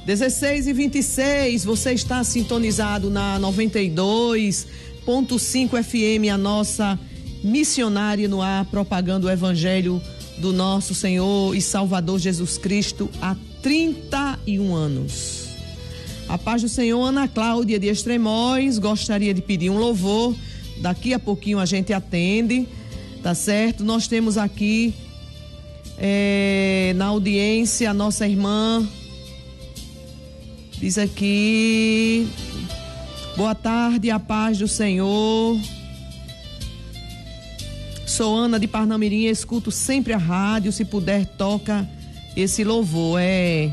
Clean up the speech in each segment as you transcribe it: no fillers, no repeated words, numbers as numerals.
16h26, você está sintonizado na 92.5 FM, a nossa missionária no ar, propagando o evangelho do nosso Senhor e Salvador Jesus Cristo há 31 anos. A paz do Senhor. Ana Cláudia de Extremóis gostaria de pedir um louvor. Daqui a pouquinho a gente atende, tá certo? Nós temos aqui na audiência a nossa irmã. Diz aqui: boa tarde, a paz do Senhor. Sou Ana de Parnamirim, escuto sempre a rádio, se puder toca esse louvor. É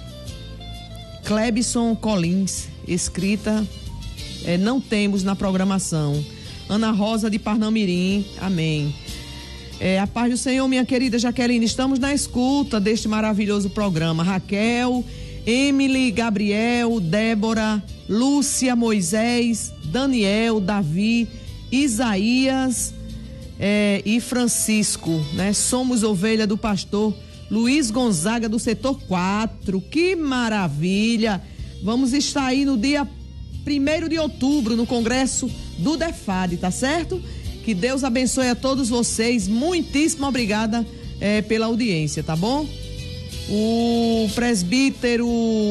Clebson Collins, escrita, não temos na programação. Ana Rosa de Parnamirim, amém. A paz do Senhor, minha querida Jaqueline, estamos na escuta deste maravilhoso programa. Raquel, Emily, Gabriel, Débora, Lúcia, Moisés, Daniel, Davi, Isaías e Francisco, né? Somos ovelha do pastor Luiz Gonzaga do setor 4, que maravilha! Vamos estar aí no dia 1º de outubro no congresso do DEFAD, tá certo? Que Deus abençoe a todos vocês, muitíssimo obrigada pela audiência, tá bom? O presbítero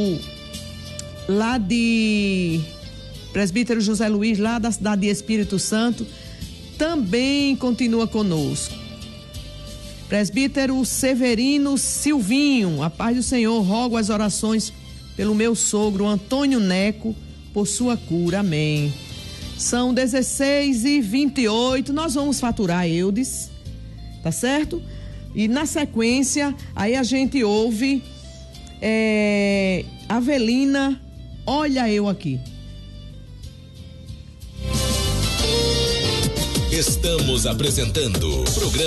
presbítero José Luiz, lá da cidade de Espírito Santo, também continua conosco. Presbítero Severino Silvinho, a paz do Senhor, rogo as orações pelo meu sogro Antônio Neco, por sua cura, amém. São 16h28, nós vamos faturar Eudes, tá certo? E na sequência, aí a gente ouve Avelina, olha eu aqui. Estamos apresentando o programa